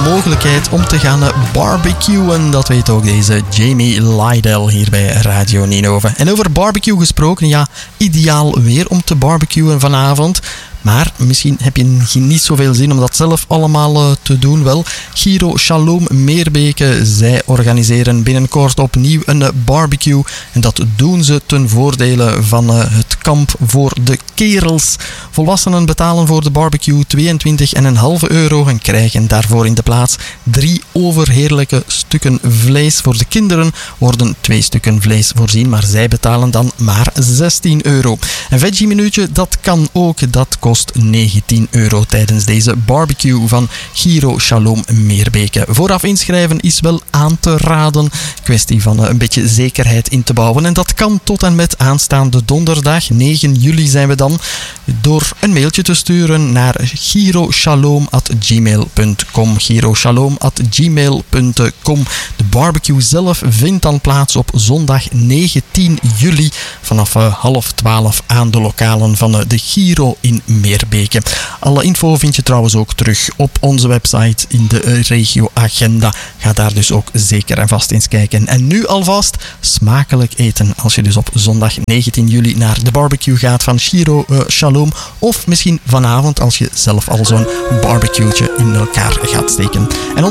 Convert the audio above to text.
mogelijkheid om te gaan barbecuen. Dat weet ook deze Jamie Lydell hier bij Radio Ninove. En over barbecue gesproken, ja, ideaal weer om te barbecuen vanavond. Maar misschien heb je niet zoveel zin om dat zelf allemaal te doen. Wel, Giro Shalom Meerbeke, zij organiseren binnenkort opnieuw een barbecue. En dat doen ze ten voordele van het kamp voor de kerels. Volwassenen betalen voor de barbecue €22,5 en krijgen daarvoor in de plaats 3 overheerlijke stukken vlees. Voor de kinderen worden 2 stukken vlees voorzien, maar zij betalen dan maar €16. Een veggie minuutje, dat kan ook, dat kost €19 tijdens deze barbecue van Giro Shalom Meerbeke. Vooraf inschrijven is wel aan te raden. Kwestie van een beetje zekerheid in te bouwen. En dat kan tot en met aanstaande donderdag, 9 juli zijn we dan, door een mailtje te sturen naar giroshalom@gmail.com. giroshalom@gmail.com. De barbecue zelf vindt dan plaats op zondag 19 juli vanaf 11:30 aan de lokalen van de Giro in Meerbeke. Alle info vind je trouwens ook terug op onze website in de regioagenda. Ga daar dus ook zeker en vast eens kijken. En nu alvast smakelijk eten als je dus op zondag 19 juli naar de barbecue gaat van Giro Shalom. Of misschien vanavond als je zelf al zo'n barbecue'tje in elkaar gaat steken. En